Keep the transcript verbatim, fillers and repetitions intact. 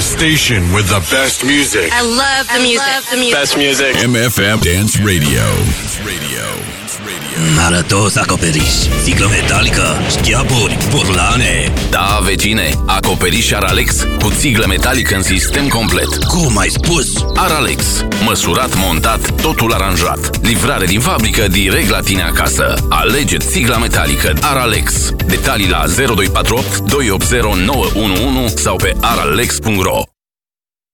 The station with the best music. I love the music. I love the music. Best music. M F M Dance Radio. Radio. Arătos acoperiș, sticlă metalică, șchiaburi, burlane. Da, vecine, acoperiș Aralex cu țiglă metalică în sistem complet. Cum ai spus? Aralex, măsurat, montat, totul aranjat. Livrare din fabrică direct la tine acasă. Alege țigla metalică Aralex. Detalii la zero doi patru opt doi opt zero nouă unu unu sau pe aralex punct ro.